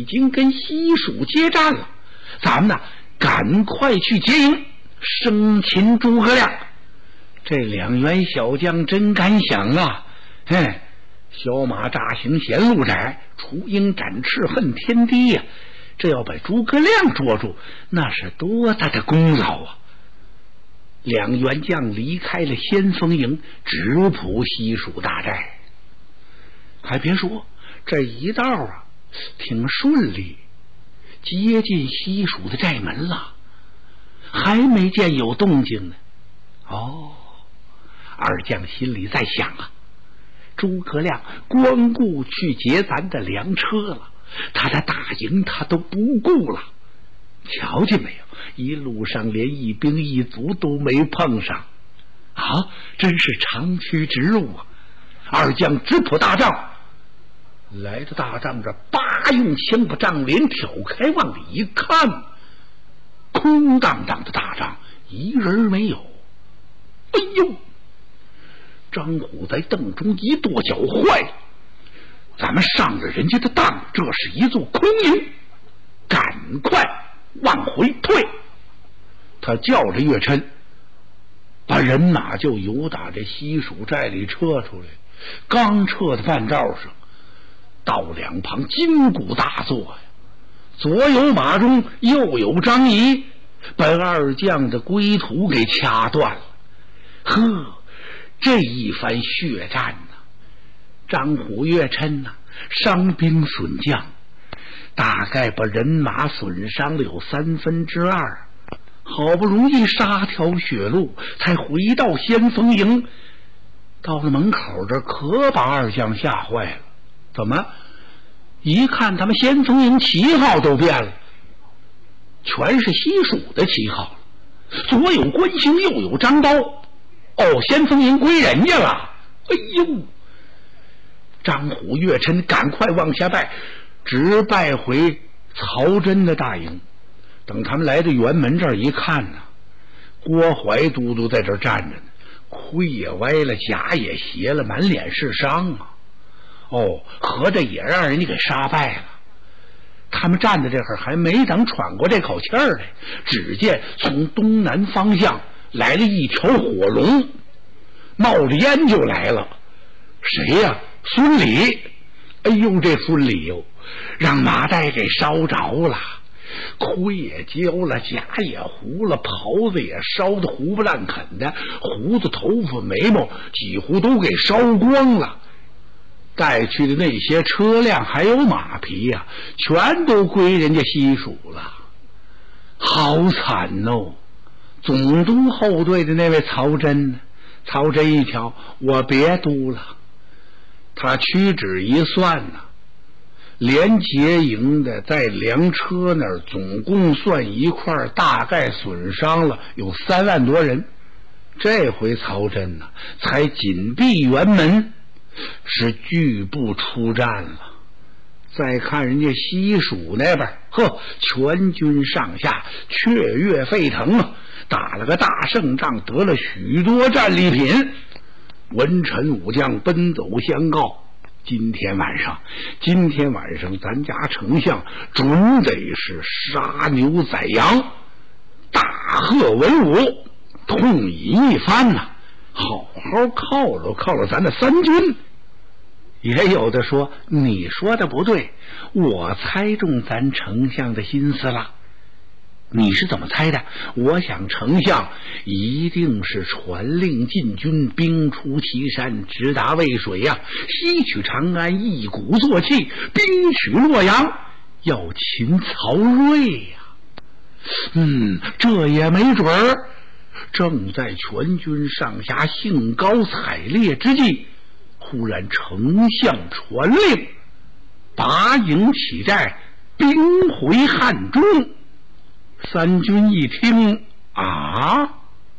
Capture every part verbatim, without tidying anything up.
经跟西蜀接战了，咱们呢赶快去接应，生擒诸葛亮。这两员小将真敢想啊！嘿，小马乍行险路窄，雏鹰展翅恨天低呀、啊！这要把诸葛亮捉住，那是多大的功劳啊！两员将离开了先锋营，直扑西蜀大寨。还别说，这一道啊挺顺利，接近西蜀的寨门了，还没见有动静呢。哦，二将心里在想啊，诸葛亮光顾去劫咱的粮车了，他的大营他都不顾了。瞧见没有，一路上连一兵一卒都没碰上啊，真是长驱直入啊！二将直扑大帐，来到大帐这，叭用枪把帐帘挑开，往里一看，空荡荡的大帐，一人没有。哎呦！张虎在凳中一跺脚，坏了，咱们上了人家的当，这是一座空营，赶快往回退。他叫着岳琛，把人马就由打这西蜀寨里撤出来。刚撤的半道上，道两旁金鼓大作呀，左有马忠，右有张仪，把二将的归途给掐断了。呵，这一番血战呐、啊，张虎、岳琛呐、啊，伤兵损将，大概把人马损伤了有三分之二。好不容易杀条血路，才回到先锋营。到了门口这，可把二将吓坏了。怎么？一看他们先锋营旗号都变了，全是西蜀的旗号了，左有关兴，右有张刀。哦，先锋营归人家了。哎呦！张虎、岳琛赶快往下拜，直拜回曹真的大营。等他们来到辕门这儿一看呢、啊，郭淮都督在这儿站着呢，盔也歪了，甲也斜了，满脸是伤啊。哦，合着也让人家给杀败了。他们站在这会儿，还没等喘过这口气儿来，只见从东南方向来了一条火龙，冒着烟就来了。谁呀、啊？孙礼。哎呦，这孙礼哟，让马岱给烧着了，盔也焦了，甲也糊了，袍子也烧得糊不烂啃的，胡子、头发、眉毛几乎都给烧光了。带去的那些车辆还有马匹呀、啊，全都归人家西蜀了。好惨哦！总督后队的那位曹真呢？曹真一瞧，我别督了。他屈指一算呢、啊，连劫营的在粮车那儿总共算一块，大概损伤了有三万多人。这回曹真呢、啊，才紧闭辕门，是拒不出战了。再看人家西蜀那边，呵，全军上下雀跃沸腾啊，打了个大胜仗，得了许多战利品。文臣武将奔走相告，今天晚上今天晚上咱家丞相准得是杀牛宰羊，大贺文武，痛饮一番呐、啊，好好犒劳犒劳咱的三军。也有的说，你说的不对，我猜中咱丞相的心思了。你是怎么猜的？我想丞相一定是传令进军，兵出祁山，直达渭水呀、啊，西取长安，一鼓作气，兵取洛阳，要擒曹睿呀、啊。嗯，这也没准儿。正在全军上下兴高采烈之际，忽然丞相传令，拔营起寨，兵回汉中。三军一听啊，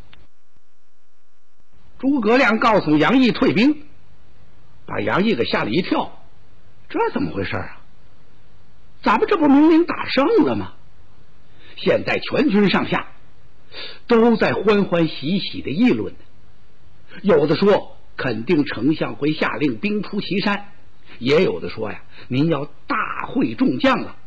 诸葛亮告诉杨毅退兵，把杨毅给吓了一跳。这怎么回事啊？咱们这不明明打胜了吗？现在全军上下都在欢欢喜喜的议论呢。有的说肯定丞相会下令兵出祁山，也有的说呀，您要大会众将了，